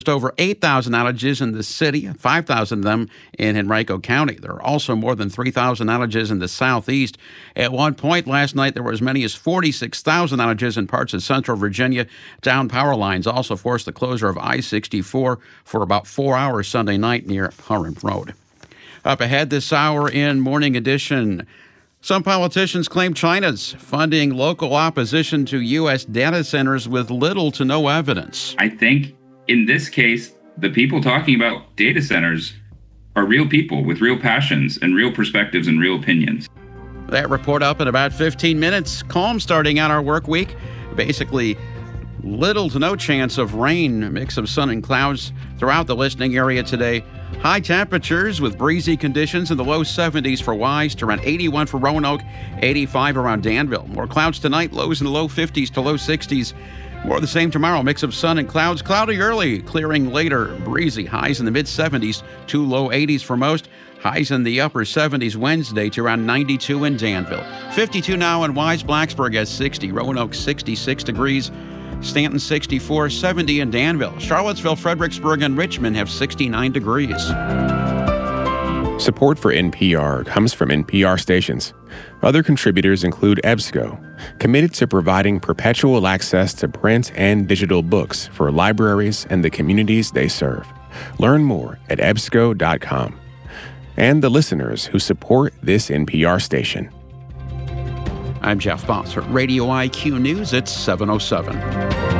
over 8,000 outages in the city, 5,000 of them in Henrico County. There are also more than 3,000 outages in the southeast. At one point last night, there were as many as 46,000 outages in parts of central Virginia. Down power lines also forced the closure of I-64 for about 4 hours Sunday night near Purim Road. Up ahead this hour in Morning Edition, some politicians claim China's funding local opposition to U.S. data centers with little to no evidence. I think in this case, the people talking about data centers are real people with real passions and real perspectives and real opinions. That report up in about 15 minutes. Calm starting out our work week. Basically, little to no chance of rain, a mix of sun and clouds throughout the listening area today. High temperatures with breezy conditions in the low 70s for Wise to around 81 for Roanoke, 85 around Danville. More clouds tonight, lows in the low 50s to low 60s. More of the same tomorrow, mix of sun and clouds. Cloudy early, clearing later. Breezy, highs in the mid-70s to low 80s for most. Highs in the upper 70s Wednesday to around 92 in Danville. 52 now in Wise. Blacksburg at 60. Roanoke 66 degrees. Stanton 64, 70 in Danville. Charlottesville, Fredericksburg, and Richmond have 69 degrees. Support for NPR comes from NPR stations. Other contributors include EBSCO, committed to providing perpetual access to print and digital books for libraries and the communities they serve. Learn more at ebsco.com. And the listeners who support this NPR station. I'm Jeff Bossert. Radio IQ News, it's 7:07.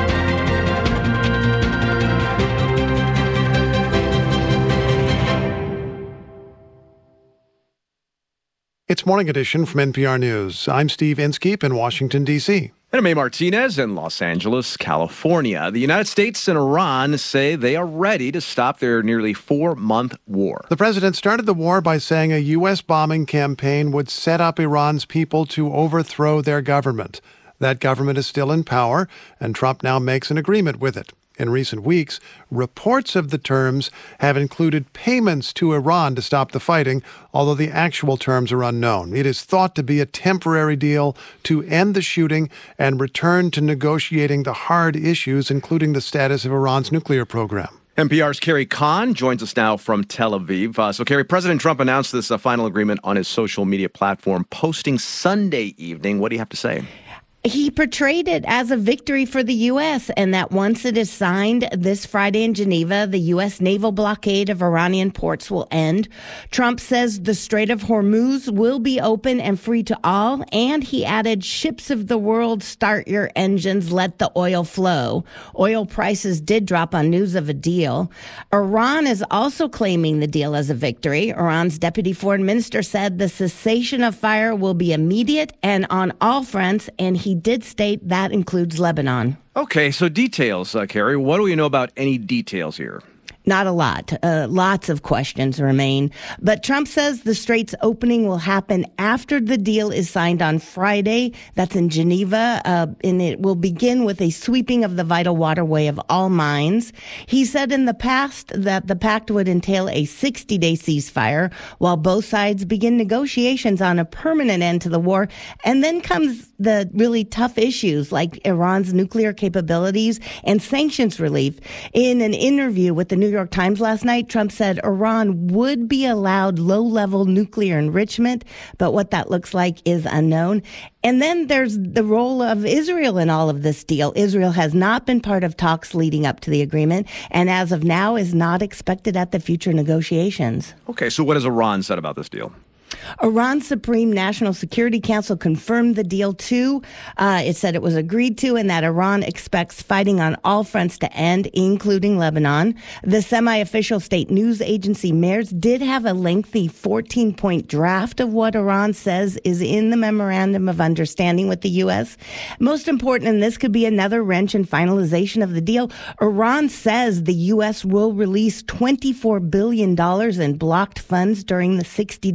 It's Morning Edition from NPR News. I'm Steve Inskeep in Washington, D.C. And I'm A. Martinez in Los Angeles, California. The United States and Iran say they are ready to stop their nearly 4-month war. The president started the war by saying a U.S. bombing campaign would set up Iran's people to overthrow their government. That government is still in power, and Trump now makes an agreement with it. In recent weeks, reports of the terms have included payments to Iran to stop the fighting, although the actual terms are unknown. It is thought to be a temporary deal to end the shooting and return to negotiating the hard issues, including the status of Iran's nuclear program. NPR's Carrie Kahn joins us now from Tel Aviv. So, Carrie, President Trump announced this final agreement on his social media platform, posting Sunday evening. What do you have to say? He portrayed it as a victory for the U.S. and that once it is signed this Friday in Geneva, the U.S. naval blockade of Iranian ports will end. Trump says the Strait of Hormuz will be open and free to all. And he added, ships of the world, start your engines, let the oil flow. Oil prices did drop on news of a deal. Iran is also claiming the deal as a victory. Iran's deputy foreign minister said the cessation of fire will be immediate and on all fronts, and he did state that includes Lebanon. Okay, so details, Carrie. What do we know about any details here? Not a lot. Lots of questions remain. But Trump says the strait's opening will happen after the deal is signed on Friday. That's in Geneva. And it will begin with a sweeping of the vital waterway of all mines. He said in the past that the pact would entail a 60-day ceasefire while both sides begin negotiations on a permanent end to the war. And then comes the really tough issues like Iran's nuclear capabilities and sanctions relief. In an interview with the New York Times last night, Trump said Iran would be allowed low-level nuclear enrichment, but what that looks like is unknown. And then there's the role of Israel in all of this deal. Israel has not been part of talks leading up to the agreement, and as of now is not expected at the future negotiations. Okay, so what has Iran said about this deal? Iran's Supreme National Security Council confirmed the deal, too. It said it was agreed to and that Iran expects fighting on all fronts to end, including Lebanon. The semi-official state news agency MERS did have a lengthy 14-point draft of what Iran says is in the Memorandum of Understanding with the U.S. Most important, and this could be another wrench in finalization of the deal, Iran says the U.S. will release $24 billion in blocked funds during the 60-day ceasefire.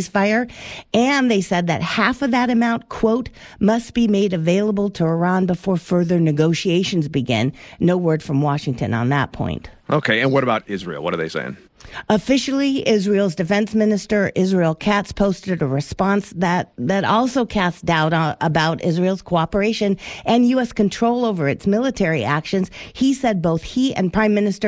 ceasefire. And they said that half of that amount, quote, must be made available to Iran before further negotiations begin. No word from Washington on that point. Okay, and what about Israel? What are they saying? Officially, Israel's defense minister, Israel Katz, posted a response that also cast doubt about Israel's cooperation and U.S. control over its military actions. He said both he and Prime Minister